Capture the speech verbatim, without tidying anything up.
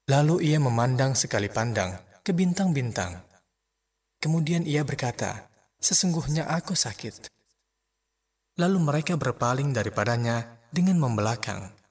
Lalu ia memandang sekali pandang ke bintang-bintang. Kemudian ia berkata, "Sesungguhnya aku sakit." Lalu mereka berpaling daripadanya dengan membelakang.